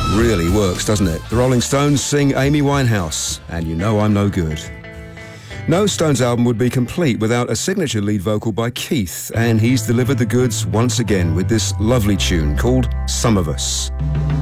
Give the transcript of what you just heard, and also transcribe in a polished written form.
Really works, doesn't it? The Rolling Stones sing Amy Winehouse, and You Know I'm No Good. No Stones album would be complete without a signature lead vocal by Keith, and he's delivered the goods once again with this lovely tune called Some of Us.